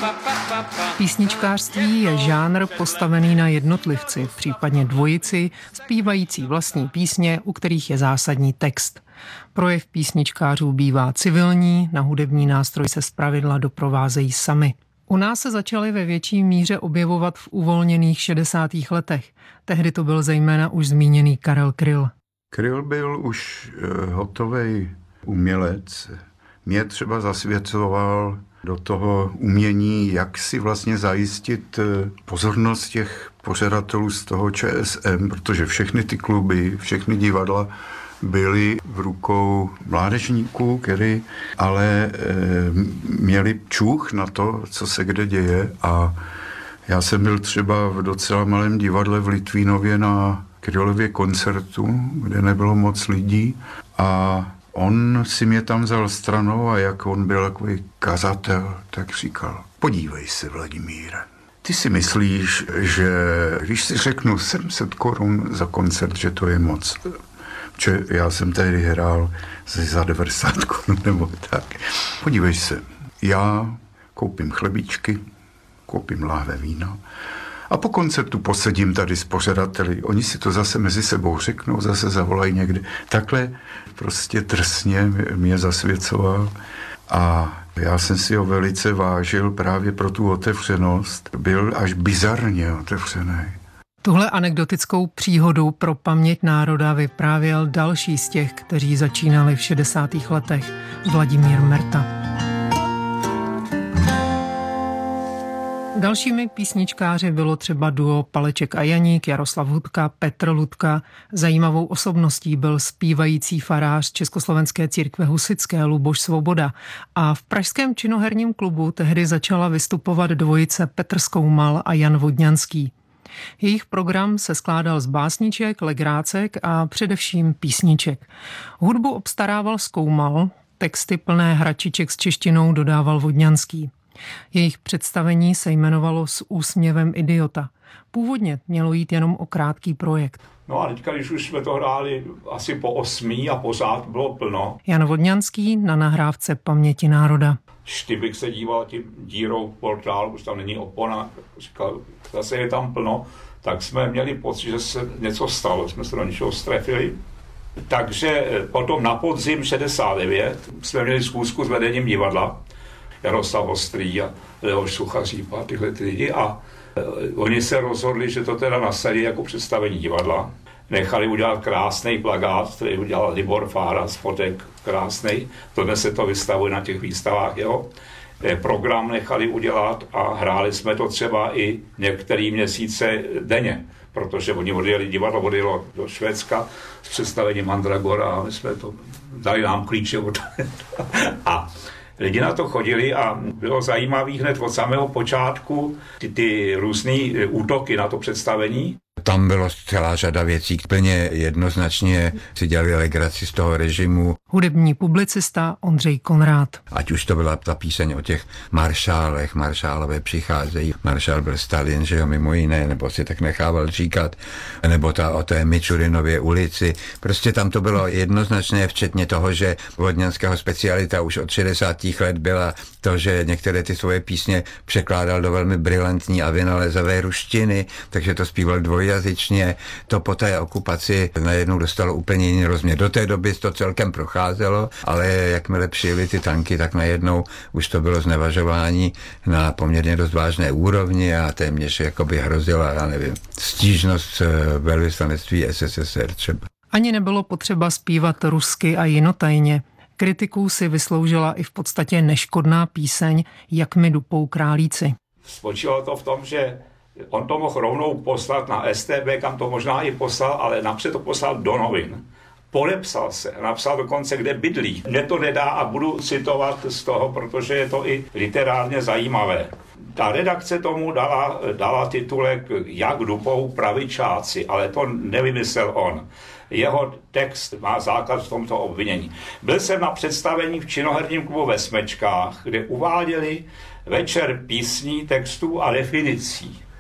Písničkářství je žánr postavený na jednotlivci, případně dvojici, zpívající vlastní písně, u kterých je zásadní text. Projev písničkářů bývá civilní, na hudební nástroj se zpravidla doprovázejí sami. U nás se začaly ve větší míře objevovat v uvolněných 60. letech. Tehdy to byl zejména už zmíněný Karel Kryl. Kryl byl už hotovej umělec. Mě třeba zasvěcoval do toho umění, jak si vlastně zajistit pozornost těch pořadatelů z toho ČSM, protože všechny ty kluby, všechny divadla byly v rukou mládežníků, který ale měli čuch na to, co se kde děje. A já jsem byl třeba v docela malém divadle v Litvínově na Krylově koncertu, kde nebylo moc lidí, a on si mě tam vzal stranou a jak on byl takový kazatel, tak říkal: podívej se, Vladimíre, ty si myslíš, že když si řeknu 700 korun za koncert, že to je moc. Protože já jsem tady hrál za 90 korun nebo tak. Podívej se, já koupím chlebíčky, koupím láhve vína a po koncertu posedím tady s pořadateli. Oni si to zase mezi sebou řeknou, zase zavolají někde. Takhle prostě drsně mě zasvěcoval a já jsem si ho velice vážil právě pro tu otevřenost. Byl až bizarně otevřený. Tuhle anekdotickou příhodu pro paměť národa vyprávěl další z těch, kteří začínali v 60. letech, Vladimír Merta. Dalšími písničkáři bylo třeba duo Paleček a Janík, Jaroslav Hudka, Petr Ludka. Zajímavou osobností byl zpívající farář Československé církve husitské Luboš Svoboda. A v pražském činoherním klubu tehdy začala vystupovat dvojice Petr Skoumal a Jan Vodňanský. Jejich program se skládal z básníček, legrácek a především písniček. Hudbu obstarával Skoumal, texty plné hračiček s češtinou dodával Vodňanský. Jejich představení se jmenovalo S úsměvem idiota. Původně mělo jít jenom o krátký projekt. No a teďka, když už jsme to hráli asi po 8 a pořád bylo plno. Jan Vodňanský na nahrávce Paměti národa. Kdybych se díval tím dírou v portálu, už tam není opona, říkal, zase je tam plno, tak jsme měli pocit, že se něco stalo, jsme se do něčeho strefili. Takže potom na podzim 69 jsme měli schůzku s vedením divadla, Jaroslav Ostrý a Leoš Suchaříp a tyhle lidi, a oni se rozhodli, že to teda nasadí jako představení divadla. Nechali udělat krásný plakát, který udělal Libor Fára z fotek, krásný. Dnes se to vystavuje na těch výstavách jeho. Program nechali udělat a hráli jsme to třeba i některé měsíce denně, protože oni odjeli, divadlo odjelo do Švédska s představením Mandragora a my jsme to, dali nám klíče a lidi na to chodili a bylo zajímavé hned od samého počátku ty různé útoky na to představení. Tam bylo celá řada věcí, plně jednoznačně si dělali legraci z toho režimu. Hudební publicista Ondřej Konrád. Ať už to byla ta píseň o těch maršálech, maršálové přicházejí, maršál byl Stalin, že jo, mimo jiné, nebo si tak nechával říkat, nebo ta o té Mičurinově ulici. Prostě tam to bylo jednoznačné, včetně toho, že Vodňanského specialita už od 60. let byla to, že některé ty svoje písně překládal do velmi brilantní a vynalézavé ruštiny, takže to zpíval dvojjazyčně. To po té okupaci najednou dostalo úplně jiný rozměr. Do té doby to celkem procházelo, ale jakmile přijeli ty tanky, tak najednou už to bylo znevažování na poměrně dost vážné úrovni a téměř jakoby hrozila, já nevím, stížnost velvyslanectví SSSR třeba. Ani nebylo potřeba zpívat rusky a jinotajně. Kritiků si vysloužila i v podstatě neškodná píseň Jak mi dupou králíci. Spočívalo to v tom, že on to mohl rovnou poslat na STB, kam to možná i poslal, ale napřed to poslal do novin. Podepsal se, napsal dokonce, kde bydlí. Mně to nedá a budu citovat z toho, protože je to i literárně zajímavé. Ta redakce tomu dala titulek Jak dupou pravičáci, ale to nevymyslel on. Jeho text má základ v tomto obvinění. Byl jsem na představení v činoherním klubu ve Smečkách, kde uváděli večer písní, textů a definicí.